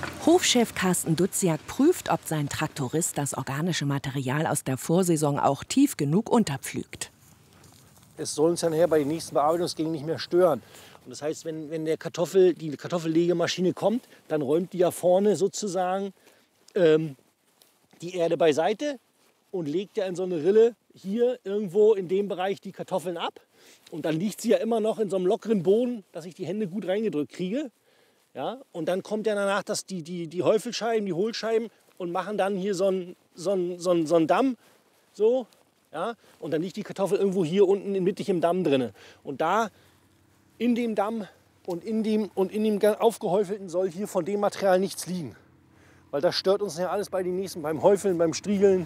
Hofchef Carsten Duziak prüft, ob sein Traktorist das organische Material aus der Vorsaison auch tief genug unterpflügt. Es soll uns dann nachher bei den nächsten Bearbeitungsgängen nicht mehr stören. Und das heißt, wenn die Kartoffellegemaschine kommt, dann räumt die ja vorne sozusagen die Erde beiseite und legt ja in so eine Rille hier irgendwo in dem Bereich die Kartoffeln ab. Und dann liegt sie ja immer noch in so einem lockeren Boden, dass ich die Hände gut reingedrückt kriege. Ja? Und dann kommt ja danach die Häufelscheiben, die Hohlscheiben und machen dann hier so einen Damm. So, ja? Und dann liegt die Kartoffel irgendwo hier unten mittig im Damm drin. Und da in dem Damm und in dem aufgehäufelten soll hier von dem Material nichts liegen. Weil das stört uns ja alles bei den nächsten, beim Häufeln, beim Striegeln.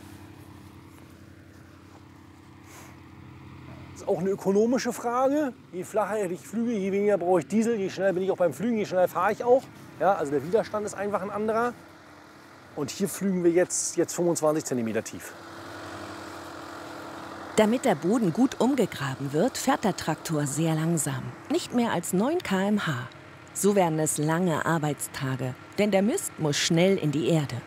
Das ist auch eine ökonomische Frage. Je flacher ich flüge, je weniger brauche ich Diesel, je schneller bin ich auch beim Flügen, je schneller fahre ich auch. Ja, also der Widerstand ist einfach ein anderer. Und hier flügen wir jetzt 25 cm tief. Damit der Boden gut umgegraben wird, fährt der Traktor sehr langsam. Nicht mehr als 9 km/h. So werden es lange Arbeitstage, denn der Mist muss schnell in die Erde.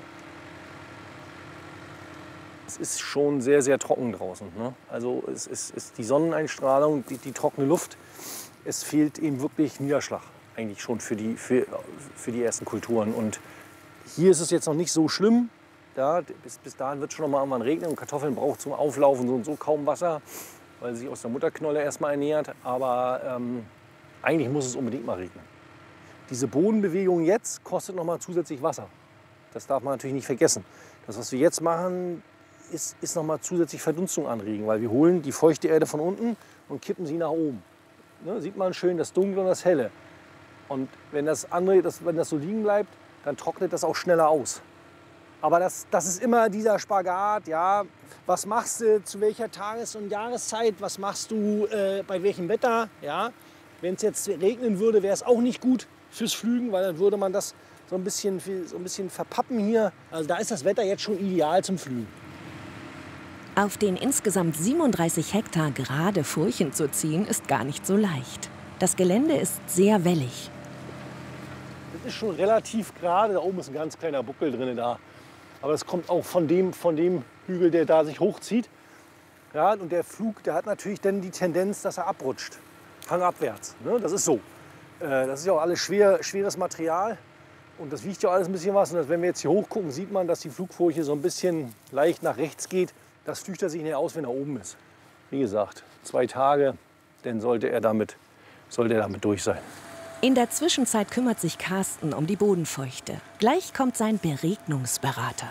Es ist schon sehr, sehr trocken draußen. Ne? Also es ist die Sonneneinstrahlung, die trockene Luft. Es fehlt eben wirklich Niederschlag, eigentlich schon für die ersten Kulturen. Und hier ist es jetzt noch nicht so schlimm. Ja, bis dahin wird es schon noch mal irgendwann regnen. Und Kartoffeln braucht zum Auflaufen so und so kaum Wasser, weil sie sich aus der Mutterknolle erstmal ernährt. Aber eigentlich muss es unbedingt mal regnen. Diese Bodenbewegung jetzt kostet noch mal zusätzlich Wasser. Das darf man natürlich nicht vergessen. Das, was wir jetzt machen, ist noch mal zusätzlich Verdunstung anregen, weil wir holen die feuchte Erde von unten und kippen sie nach oben. Ne, sieht man schön das Dunkle und das Helle. Und wenn das so liegen bleibt, dann trocknet das auch schneller aus. Aber das ist immer dieser Spagat, ja, was machst du zu welcher Tages- und Jahreszeit, was machst du bei welchem Wetter, ja. Wenn es jetzt regnen würde, wäre es auch nicht gut fürs Flügen, weil dann würde man das so ein bisschen verpappen hier. Also da ist das Wetter jetzt schon ideal zum Flügen. Auf den insgesamt 37 Hektar gerade Furchen zu ziehen, ist gar nicht so leicht. Das Gelände ist sehr wellig. Das ist schon relativ gerade, da oben ist ein ganz kleiner Buckel drin da. Aber das kommt auch von dem Hügel, der da sich hochzieht. Ja, und der Flug, der hat natürlich dann die Tendenz, dass er abrutscht, fangabwärts. Ne? Das ist so. Das ist ja auch alles schweres Material und das wiegt ja alles ein bisschen was. Und wenn wir jetzt hier hochgucken, sieht man, dass die Flugfurche so ein bisschen leicht nach rechts geht. Das flüchtert sich nicht aus, wenn er oben ist. Wie gesagt, 2 Tage, dann sollte er damit durch sein. In der Zwischenzeit kümmert sich Carsten um die Bodenfeuchte. Gleich kommt sein Beregnungsberater.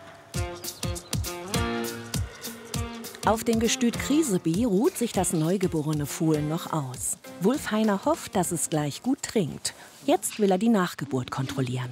Auf dem Gestüt Kriseby ruht sich das neugeborene Fohlen noch aus. Wulfheiner hofft, dass es gleich gut trinkt. Jetzt will er die Nachgeburt kontrollieren.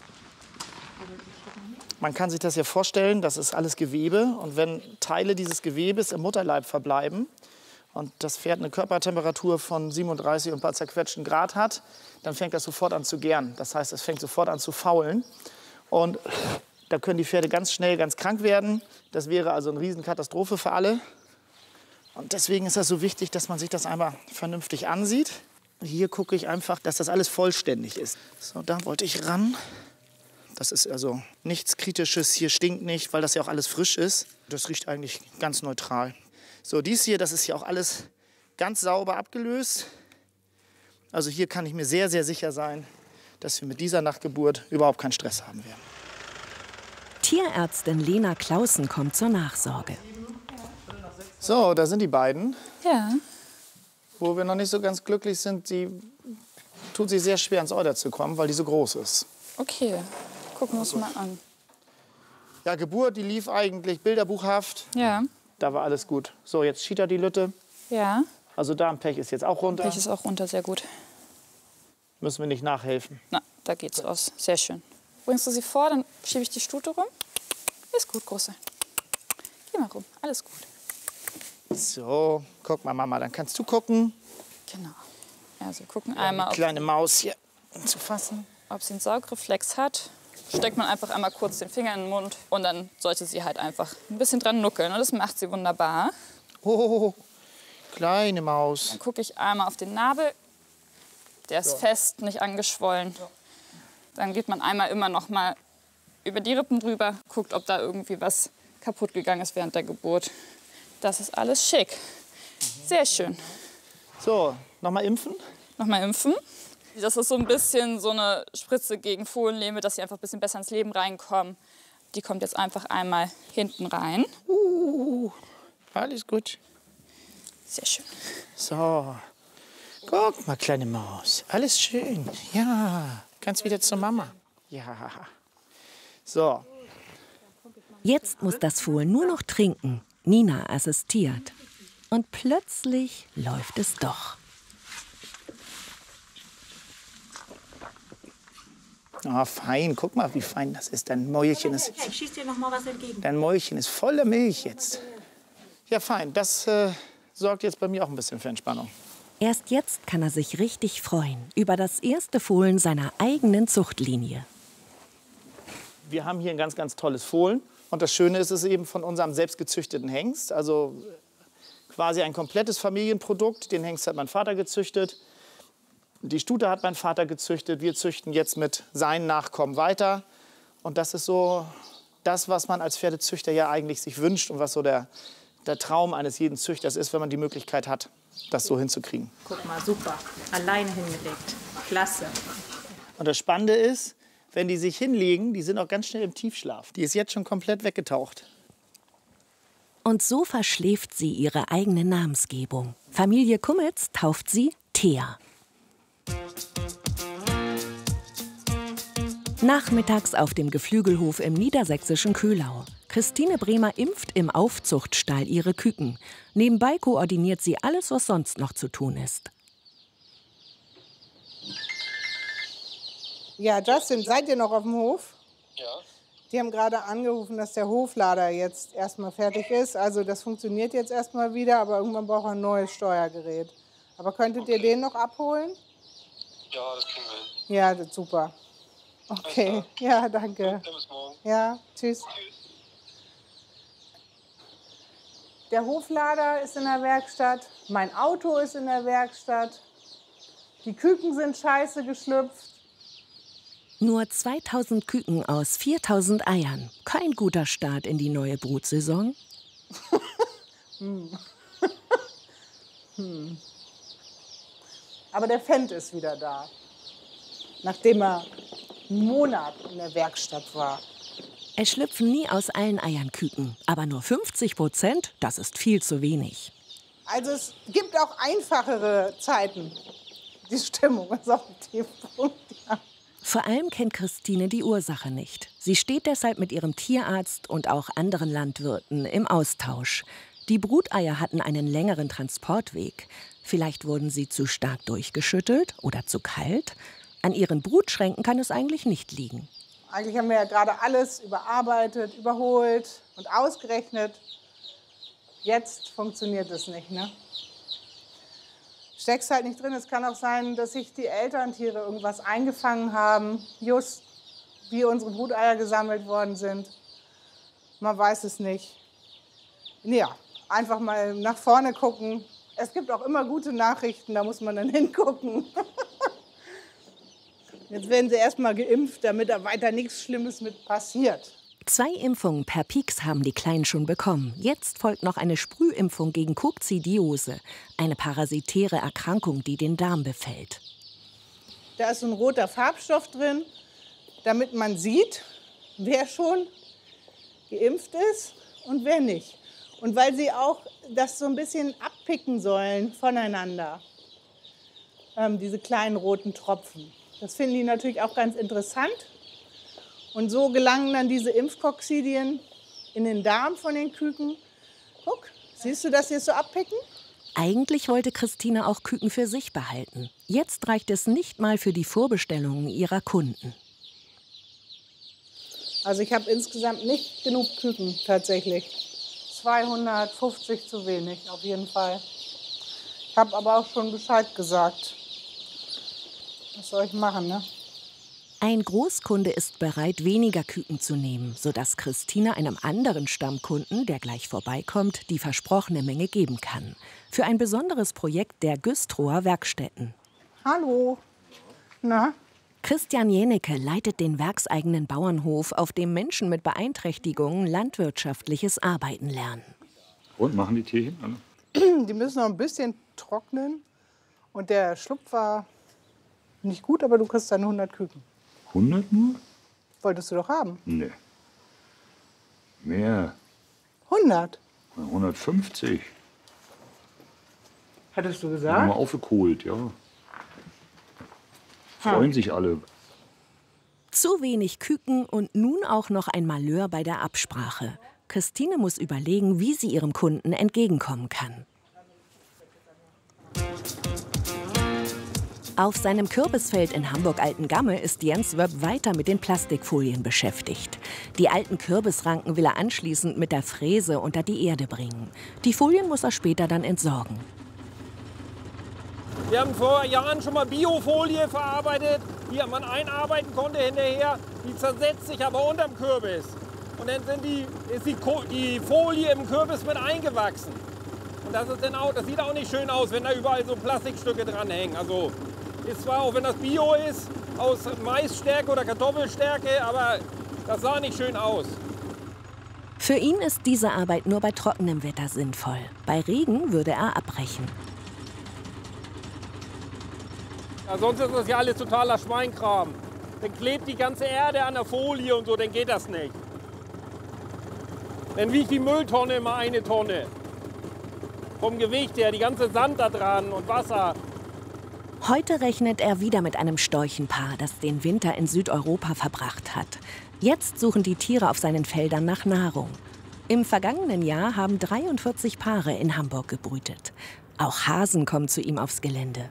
Man kann sich das ja vorstellen, das ist alles Gewebe. Und wenn Teile dieses Gewebes im Mutterleib verbleiben und das Pferd eine Körpertemperatur von 37 und ein paar zerquetschten Grad hat, dann fängt das sofort an zu gären. Das heißt, es fängt sofort an zu faulen. Und da können die Pferde ganz schnell ganz krank werden. Das wäre also eine Riesenkatastrophe für alle. Und deswegen ist das so wichtig, dass man sich das einmal vernünftig ansieht. Hier gucke ich einfach, dass das alles vollständig ist. So, da wollte ich ran. Das ist also nichts Kritisches. Hier stinkt nicht, weil das ja auch alles frisch ist. Das riecht eigentlich ganz neutral. So, dies hier, das ist ja auch alles ganz sauber abgelöst. Also hier kann ich mir sehr, sehr sicher sein, dass wir mit dieser Nachgeburt überhaupt keinen Stress haben werden. Tierärztin Lena Clausen kommt zur Nachsorge. So, da sind die beiden. Ja. Wo wir noch nicht so ganz glücklich sind, die tut sich sehr schwer ins Euter zu kommen, weil die so groß ist. Okay, gucken wir uns mal an. Ja, Geburt, die lief eigentlich bilderbuchhaft. Ja. Da war alles gut. So, jetzt schiedert die Lütte. Ja. Also Darmpech ist jetzt auch runter. Pech ist auch runter, sehr gut. Müssen wir nicht nachhelfen. Na, da geht's aus. Sehr schön. Bringst du sie vor, dann schiebe ich die Stute rum. Ist gut, Große. Geh mal rum, alles gut. So, guck mal, Mama, dann kannst du gucken. Genau. Also wir gucken einmal, Die kleine Maus hier zu fassen. ob sie einen Saugreflex hat. Steckt man einfach einmal kurz den Finger in den Mund und dann sollte sie halt einfach ein bisschen dran nuckeln. Und das macht sie wunderbar. Oh, kleine Maus. Dann gucke ich einmal auf den Nabel. Der ist fest, nicht angeschwollen. Dann geht man einmal immer noch mal über die Rippen drüber, guckt, ob da irgendwie was kaputt gegangen ist während der Geburt. Das ist alles schick. Sehr schön. So, nochmal impfen? Nochmal impfen. Das ist so ein bisschen so eine Spritze gegen Fohlenlähme, dass sie einfach ein bisschen besser ins Leben reinkommen. Die kommt jetzt einfach einmal hinten rein. Alles gut. Sehr schön. So, guck mal, kleine Maus. Alles schön. Ja, kannst wieder zur Mama. Ja. So. Jetzt muss das Fohlen nur noch trinken. Nina assistiert. Und plötzlich läuft es doch. Ah, fein. Guck mal, wie fein das ist. Dein Mäulchen ist, Ich schieß dir noch mal was entgegen. dein Mäulchen ist voller Milch jetzt. Ja, fein. Das sorgt jetzt bei mir auch ein bisschen für Entspannung. Erst jetzt kann er sich richtig freuen über das erste Fohlen seiner eigenen Zuchtlinie. Wir haben hier ein ganz, ganz tolles Fohlen. Und das Schöne ist, es ist eben von unserem selbst gezüchteten Hengst. Also quasi ein komplettes Familienprodukt. Den Hengst hat mein Vater gezüchtet. Die Stute hat mein Vater gezüchtet. Wir züchten jetzt mit seinen Nachkommen weiter. Und das ist so das, was man als Pferdezüchter ja eigentlich sich wünscht und was so der Traum eines jeden Züchters ist, wenn man die Möglichkeit hat, das so hinzukriegen. Guck mal, super. Alleine hingelegt. Klasse. Und das Spannende ist, wenn die sich hinlegen, die sind auch ganz schnell im Tiefschlaf. Die ist jetzt schon komplett weggetaucht. Und so verschläft sie ihre eigene Namensgebung. Familie Kummetz tauft sie Thea. Nachmittags auf dem Geflügelhof im niedersächsischen Köhlau. Christine Bremer impft im Aufzuchtstall ihre Küken. Nebenbei koordiniert sie alles, was sonst noch zu tun ist. Ja, Justin, seid ihr noch auf dem Hof? Ja. Die haben gerade angerufen, dass der Hoflader jetzt erstmal fertig ist. Also das funktioniert jetzt erstmal wieder, aber irgendwann braucht er ein neues Steuergerät. Aber könntet ihr den noch abholen? Ja, das kriegen wir hin. Ja, das ist super. Okay, ja, danke. Ja, bis morgen. Ja, tschüss. Der Hoflader ist in der Werkstatt, mein Auto ist in der Werkstatt, die Küken sind scheiße geschlüpft. Nur 2000 Küken aus 4000 Eiern. Kein guter Start in die neue Brutsaison. Aber der Fendt ist wieder da, nachdem er einen Monat in der Werkstatt war. Es schlüpfen nie aus allen Eiern Küken. Aber nur 50%, das ist viel zu wenig. Also es gibt auch einfachere Zeiten. Die Stimmung ist auf dem Tiefpunkt. Ja. Vor allem kennt Christine die Ursache nicht. Sie steht deshalb mit ihrem Tierarzt und auch anderen Landwirten im Austausch. Die Bruteier hatten einen längeren Transportweg. Vielleicht wurden sie zu stark durchgeschüttelt oder zu kalt. An ihren Brutschränken kann es eigentlich nicht liegen. Eigentlich haben wir ja gerade alles überarbeitet, überholt und ausgerechnet. Jetzt funktioniert es nicht, ne? Steckst halt nicht drin. Es kann auch sein, dass sich die Elterntiere irgendwas eingefangen haben, just wie unsere Bruteier gesammelt worden sind. Man weiß es nicht. Ja, einfach mal nach vorne gucken. Es gibt auch immer gute Nachrichten, da muss man dann hingucken. Jetzt werden sie erst mal geimpft, damit da weiter nichts Schlimmes mit passiert. 2 Impfungen per Pieks haben die Kleinen schon bekommen. Jetzt folgt noch eine Sprühimpfung gegen Kokzidiose, eine parasitäre Erkrankung, die den Darm befällt. Da ist so ein roter Farbstoff drin, damit man sieht, wer schon geimpft ist und wer nicht. Und weil sie auch das so ein bisschen abpicken sollen voneinander, diese kleinen roten Tropfen. Das finden die natürlich auch ganz interessant. Und so gelangen dann diese Impfkokzidien in den Darm von den Küken. Guck, siehst du, dass sie es so abpicken? Eigentlich wollte Christine auch Küken für sich behalten. Jetzt reicht es nicht mal für die Vorbestellungen ihrer Kunden. Also ich habe insgesamt nicht genug Küken tatsächlich. 250 zu wenig, auf jeden Fall. Ich habe aber auch schon Bescheid gesagt. Was soll ich machen, ne? Ein Großkunde ist bereit, weniger Küken zu nehmen, sodass Christine einem anderen Stammkunden, der gleich vorbeikommt, die versprochene Menge geben kann. Für ein besonderes Projekt der Güstrower Werkstätten. Hallo. Na, Christian Jenecke leitet den werkseigenen Bauernhof, auf dem Menschen mit Beeinträchtigungen landwirtschaftliches Arbeiten lernen. Und machen die Tierchen alle? Die müssen noch ein bisschen trocknen. Und der Schlupf war nicht gut, aber du kriegst dann 100 Küken. 100 nur? Wolltest du doch haben. Nee. Mehr. 100? 150. Hattest du Haben gesagt? wir aufgeholt, ja. Freuen sich alle. Zu wenig Küken und nun auch noch ein Malheur bei der Absprache. Christine muss überlegen, wie sie ihrem Kunden entgegenkommen kann. Auf seinem Kürbisfeld in Hamburg-Altengamme ist Jens Wöpp weiter mit den Plastikfolien beschäftigt. Die alten Kürbisranken will er anschließend mit der Fräse unter die Erde bringen. Die Folien muss er später dann entsorgen. Wir haben vor Jahren schon mal Biofolie verarbeitet, die man einarbeiten konnte hinterher. Die zersetzt sich aber unterm Kürbis. Und dann ist die Folie im Kürbis mit eingewachsen. Und das sieht auch nicht schön aus, wenn da überall so Plastikstücke dranhängen. Also ist zwar auch, wenn das Bio ist, aus Maisstärke oder Kartoffelstärke, aber das sah nicht schön aus. Für ihn ist diese Arbeit nur bei trockenem Wetter sinnvoll. Bei Regen würde er abbrechen. Ja, sonst ist das ja alles totaler Schweinkram. Dann klebt die ganze Erde an der Folie und so, dann geht das nicht. Dann wiegt die Mülltonne immer 1 Tonne. Vom Gewicht her, die ganze Sand da dran und Wasser. Heute rechnet er wieder mit einem Storchenpaar, das den Winter in Südeuropa verbracht hat. Jetzt suchen die Tiere auf seinen Feldern nach Nahrung. Im vergangenen Jahr haben 43 Paare in Hamburg gebrütet. Auch Hasen kommen zu ihm aufs Gelände.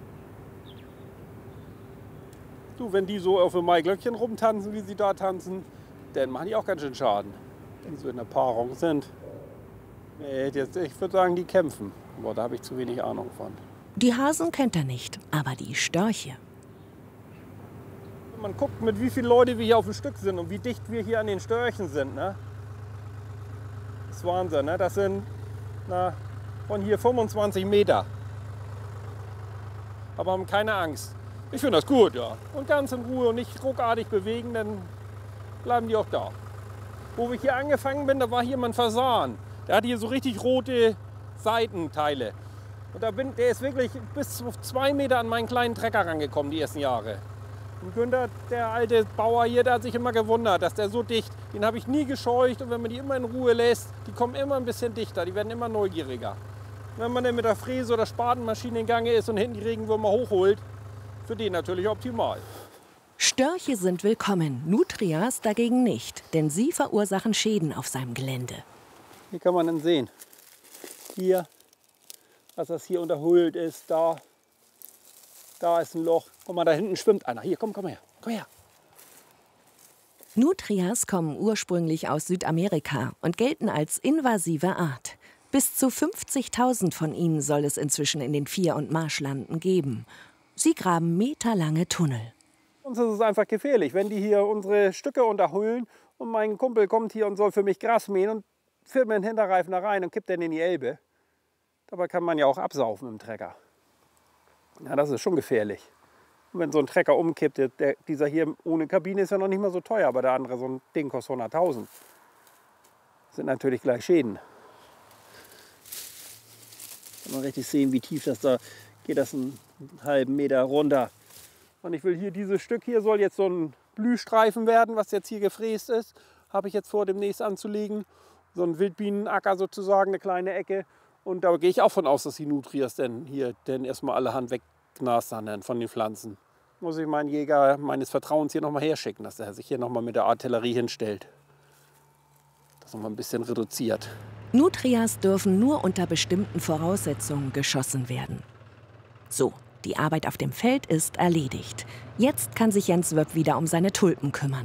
Du, wenn die so auf dem Maiglöckchen rumtanzen, wie sie da tanzen, dann machen die auch ganz schön Schaden, wenn die so in der Paarung sind. Nee, ich würde sagen, die kämpfen. Aber da habe ich zu wenig Ahnung von. Die Hasen kennt er nicht, aber die Störche. Wenn man guckt, mit wie vielen Leuten wir hier auf dem Stück sind und wie dicht wir hier an den Störchen sind, ne? Das ist Wahnsinn, ne? Das sind von hier 25 Meter. Aber haben keine Angst. Ich finde das gut, ja. Und ganz in Ruhe und nicht ruckartig bewegen, dann bleiben die auch da. Wo ich hier angefangen bin, da war hier mal ein Fasan. Der hat hier so richtig rote Seitenteile. Und der ist wirklich bis zu 2 Meter an meinen kleinen Trecker rangekommen, die ersten Jahre. Und Günther, der alte Bauer hier, der hat sich immer gewundert, dass der so dicht, den habe ich nie gescheucht. Und wenn man die immer in Ruhe lässt, die kommen immer ein bisschen dichter, die werden immer neugieriger. Und wenn man dann mit der Fräse oder Spatenmaschine in Gange ist und hinten die Regenwürmer hochholt, für den natürlich optimal. Störche sind willkommen, Nutrias dagegen nicht, denn sie verursachen Schäden auf seinem Gelände. Hier kann man dann sehen, hier, was das hier unterhöhlt ist, da ist ein Loch. Guck mal, da hinten schwimmt einer. Hier, komm her, komm her. Nutrias kommen ursprünglich aus Südamerika und gelten als invasive Art. Bis zu 50.000 von ihnen soll es inzwischen in den Vier- und Marschlanden geben. Sie graben meterlange Tunnel. Uns ist es einfach gefährlich, wenn die hier unsere Stücke unterhöhlen und mein Kumpel kommt hier und soll für mich Gras mähen und fährt mir den Hinterreifen da rein und kippt dann in die Elbe. Dabei kann man ja auch absaufen im Trecker. Ja, das ist schon gefährlich. Und wenn so ein Trecker umkippt, dieser hier ohne Kabine ist ja noch nicht mal so teuer, aber der andere, so ein Ding kostet 100.000. Das sind natürlich gleich Schäden. Kann man richtig sehen, wie tief das da geht, das einen halben Meter runter. Und ich will hier, dieses Stück hier soll jetzt so ein Blühstreifen werden, was jetzt hier gefräst ist. Habe ich jetzt vor, demnächst anzulegen. So ein Wildbienenacker sozusagen, eine kleine Ecke. Und da gehe ich auch von aus, dass die Nutrias dann hier erstmal alle Hand wegnastern von den Pflanzen. Muss ich meinen Jäger meines Vertrauens hier nochmal herschicken, dass er sich hier nochmal mit der Artillerie hinstellt. Das nochmal ein bisschen reduziert. Nutrias dürfen nur unter bestimmten Voraussetzungen geschossen werden. So, die Arbeit auf dem Feld ist erledigt. Jetzt kann sich Jens Wöpp wieder um seine Tulpen kümmern.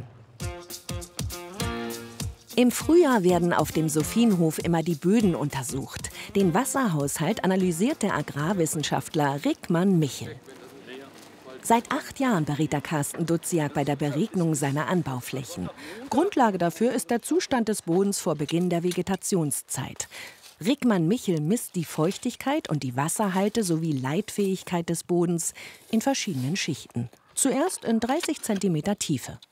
Im Frühjahr werden auf dem Sophienhof immer die Böden untersucht. Den Wasserhaushalt analysiert der Agrarwissenschaftler Rickmann Michel. Seit 8 Jahren berät er Carsten Duziak bei der Beregnung seiner Anbauflächen. Grundlage dafür ist der Zustand des Bodens vor Beginn der Vegetationszeit. Rickmann Michel misst die Feuchtigkeit und die Wasserhalte sowie Leitfähigkeit des Bodens in verschiedenen Schichten. Zuerst in 30 cm Tiefe.